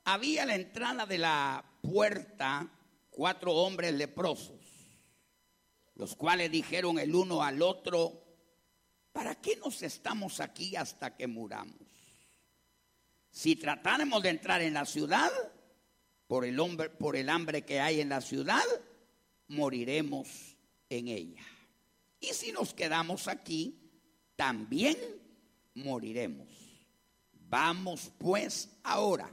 Había a la entrada de la puerta 4 hombres leprosos, los cuales dijeron el uno al otro: ¿para qué nos estamos aquí hasta que muramos? Si tratáramos de entrar en la ciudad, por el hambre que hay en la ciudad, moriremos en ella. Y si nos quedamos aquí, también moriremos. Vamos pues ahora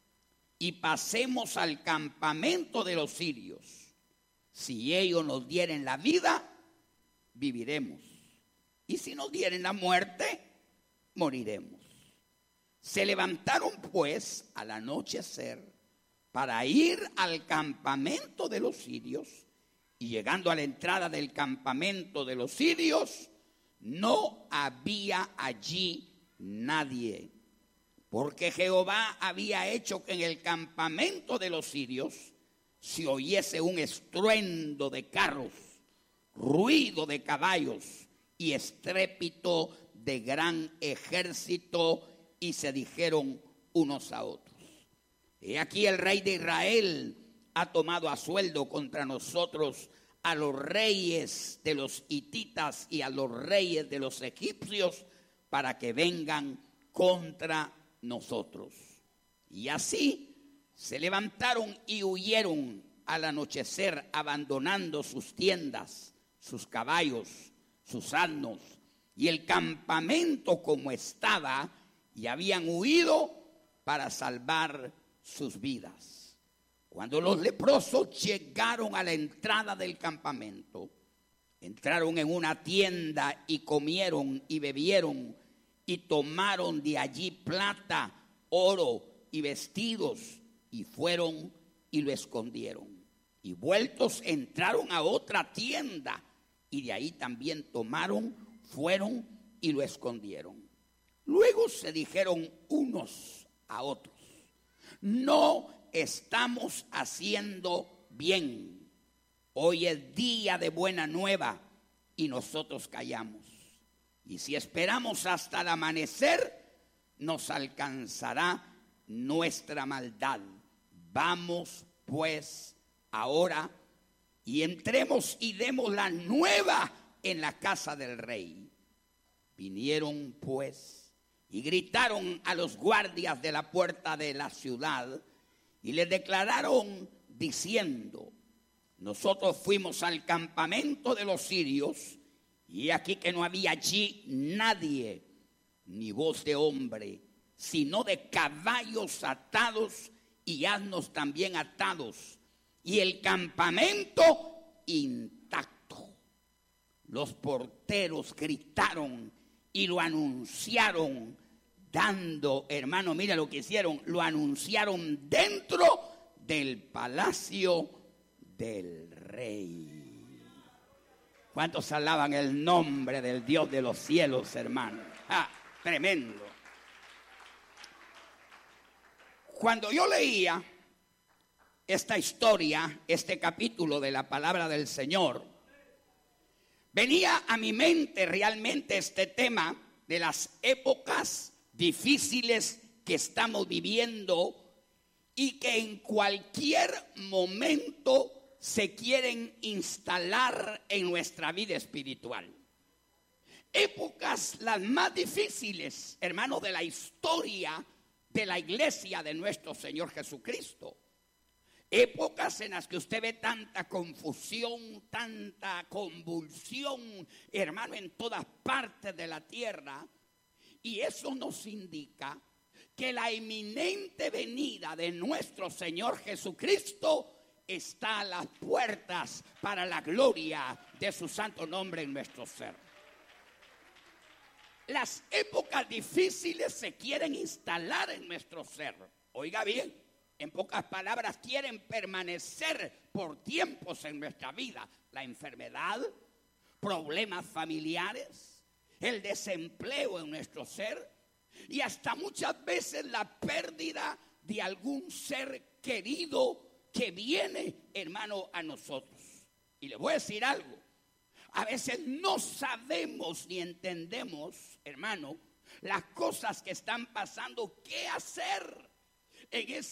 y pasemos al campamento de los sirios. Si ellos nos dieren la vida, viviremos. Y si nos dieren la muerte, moriremos. Se levantaron pues al anochecer para ir al campamento de los sirios, y llegando a la entrada del campamento de los sirios, no había allí nadie, porque Jehová había hecho que en el campamento de los sirios se oyese un estruendo de carros, ruido de caballos y estrépito de gran ejército, y se dijeron unos a otros: he aquí el rey de Israel ha tomado a sueldo contra nosotros a los reyes de los hititas y a los reyes de los egipcios, para que vengan contra nosotros. Y así se levantaron y huyeron al anochecer, abandonando sus tiendas, sus caballos, sus asnos y el campamento como estaba, y habían huido para salvar sus vidas. Cuando los leprosos llegaron a la entrada del campamento, entraron en una tienda y comieron y bebieron, y tomaron de allí plata, oro y vestidos, y fueron y lo escondieron. Y vueltos entraron a otra tienda, y de ahí también tomaron, fueron y lo escondieron. Luego se dijeron unos a otros: no estamos haciendo bien. Hoy es día de buena nueva y nosotros callamos. Y si esperamos hasta el amanecer, nos alcanzará nuestra maldad. Vamos pues ahora y entremos y demos la nueva en la casa del rey. Vinieron pues y gritaron a los guardias de la puerta de la ciudad, y les declararon diciendo: nosotros fuimos al campamento de los sirios, y aquí que no había allí nadie, ni voz de hombre, sino de caballos atados y asnos también atados, y el campamento intacto. Los porteros gritaron y lo anunciaron, dando, hermano, mira lo que hicieron, lo anunciaron dentro del palacio del rey. ¿Cuántos alaban el nombre del Dios de los cielos, hermano? Tremendo. Cuando yo leía esta historia, este capítulo de la palabra del Señor, venía a mi mente realmente este tema de las épocas difíciles que estamos viviendo y que en cualquier momento se quieren instalar en nuestra vida espiritual. Épocas las más difíciles, hermanos, de la historia de la iglesia de nuestro Señor Jesucristo. Épocas en las que usted ve tanta confusión, tanta convulsión, hermano, en todas partes de la tierra. Y eso nos indica que la inminente venida de nuestro Señor Jesucristo está a las puertas para la gloria de su santo nombre en nuestro ser. Las épocas difíciles se quieren instalar en nuestro ser. Oiga bien, en pocas palabras, quieren permanecer por tiempos en nuestra vida. La enfermedad, problemas familiares, el desempleo en nuestro ser y hasta muchas veces la pérdida de algún ser querido que viene, hermano, a nosotros. Y le voy a decir algo: a veces no sabemos ni entendemos, hermano, las cosas que están pasando, qué hacer en